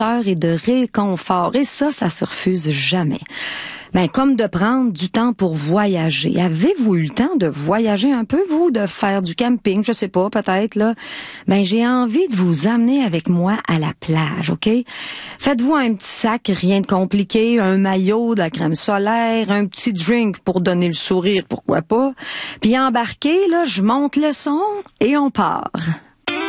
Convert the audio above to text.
et de réconfort. Et ça se refuse jamais. Ben, comme de prendre du temps pour voyager. Avez-vous eu le temps de voyager un peu, vous, de faire du camping? Je sais pas, peut-être, là. Ben, j'ai envie de vous amener avec moi à la plage, OK? Faites-vous un petit sac, rien de compliqué, un maillot, de la crème solaire, un petit drink pour donner le sourire, pourquoi pas. Puis embarquez, là, je monte le son et on part.